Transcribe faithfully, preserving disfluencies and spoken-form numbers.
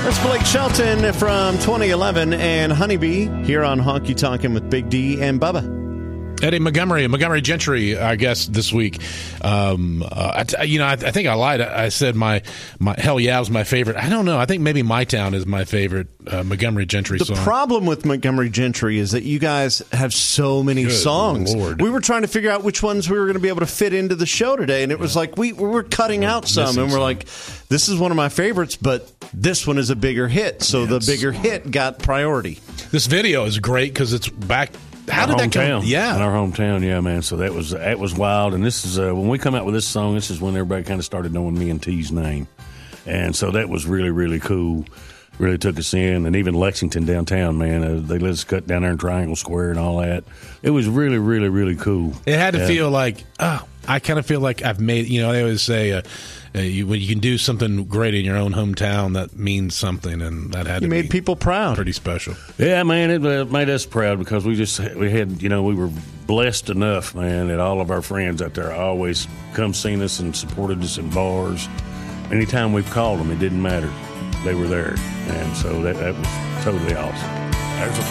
That's Blake Shelton from twenty eleven and Honeybee here on Honky Tonkin' with Big D and Bubba. Eddie Montgomery, Montgomery Gentry, I guess, this week. Um, uh, I t- you know, I, I think I lied. I, I said my, my Hell Yeah was my favorite. I don't know. I think maybe My Town is my favorite uh, Montgomery Gentry the song. The problem with Montgomery Gentry is that you guys have so many Good songs. Lord. We were trying to figure out which ones we were going to be able to fit into the show today, and it was like we, we were cutting we're out some, and we're some. like, this is one of my favorites, but this one is a bigger hit, so yes. the bigger hit got priority. This video is great because it's back... How our did that hometown. come? Yeah, in our hometown, yeah, man. So that was that was wild. And this is uh, when we come out with this song. This is when everybody kind of started knowing me and T's name, and so that was really really cool. Really took us in, and even Lexington downtown, man. Uh, they let us cut down there in Triangle Square and all that. It was really really really cool. It had to yeah. feel like, oh, I kind of feel like I've made. You know, they always say. Uh, Uh, you, when you can do something great in your own hometown, that means something, and that had you to made be people proud. Pretty special. Yeah, man, it uh, made us proud because we just we had you know we were blessed enough, man, that all of our friends out there always come seen us and supported us in bars. Anytime we've called them, it didn't matter; they were there, and so that, that was totally awesome. There's a